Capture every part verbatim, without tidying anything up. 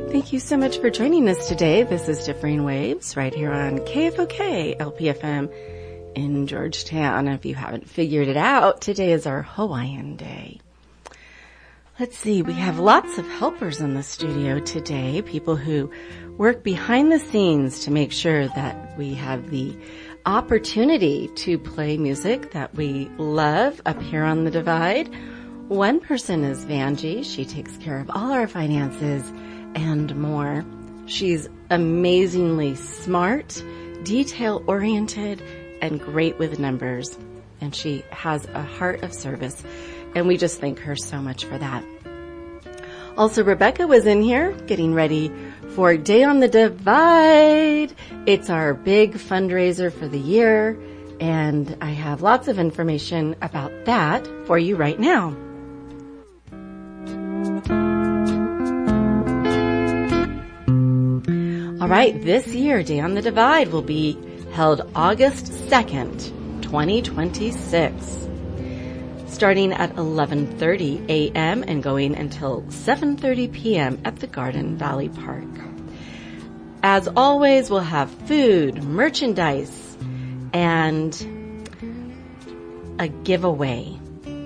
Thank you so much for joining us today. This is Differing Waves right here on K F O K L P F M in Georgetown. If you haven't figured it out, today is our Hawaiian Day. Let's see, we have lots of helpers in the studio today, people who work behind the scenes to make sure that we have the opportunity to play music that we love up here on the Divide. One person is Vanjie. She takes care of all our finances and more. She's amazingly smart, detail-oriented, and great with numbers. And she has a heart of service, and we just thank her so much for that. Also, Rebecca was in here getting ready for Day on the Divide. It's our big fundraiser for the year, and I have lots of information about that for you right now. All right, this year, Day on the Divide will be held August second, twenty twenty-six, starting at eleven thirty a.m. and going until seven thirty p.m. at the Garden Valley Park. As always, we'll have food, merchandise, and a giveaway.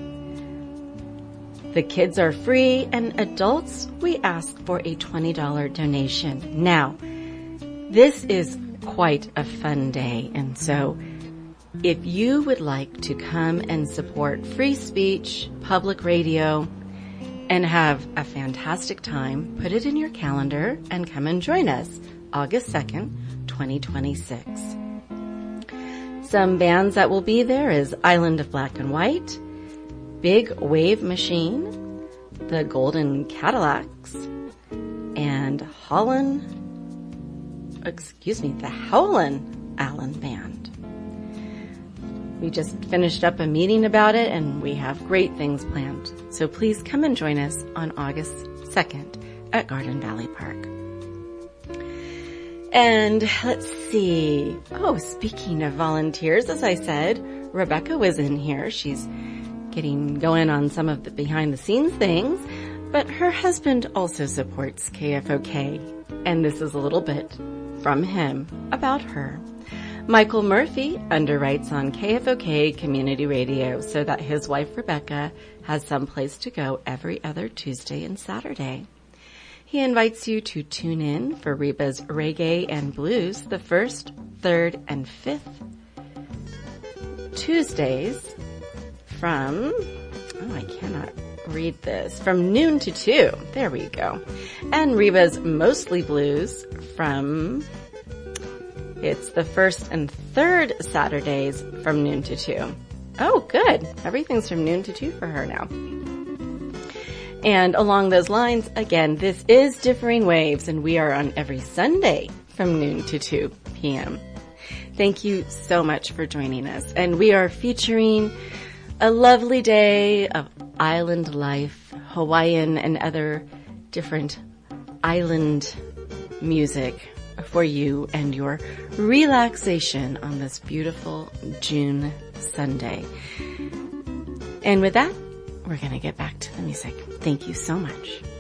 The kids are free, and adults, we ask for a twenty dollars donation. Now, this is quite a fun day, and so if you would like to come and support free speech, public radio, and have a fantastic time, put it in your calendar and come and join us August second, twenty twenty-six. Some bands that will be there is Island of Black and White, Big Wave Machine, the Golden Cadillacs, and Holland excuse me, the Howlin' Allen Band. We just finished up a meeting about it, and we have great things planned. So please come and join us on August second at Garden Valley Park. And let's see. Oh, speaking of volunteers, as I said, Rebecca was in here. She's getting going on some of the behind-the-scenes things, but her husband also supports K F O K, and this is a little bit from him about her. Michael Murphy underwrites on K F O K Community Radio so that his wife Rebecca has some place to go every other Tuesday and Saturday. He invites you to tune in for Reba's Reggae and Blues the first, third, and fifth Tuesdays from, oh, I cannot read this, from noon to two. There we go. And Reba's Mostly Blues from, it's the first and third Saturdays from noon to two. Oh, good. Everything's from noon to two for her now. And along those lines, again, this is Differing Waves, and we are on every Sunday from noon to two p.m. Thank you so much for joining us. And we are featuring a lovely day of island life, Hawaiian and other different island music for you and your relaxation on this beautiful June Sunday. And with that, we're going to get back to the music. Thank you so much.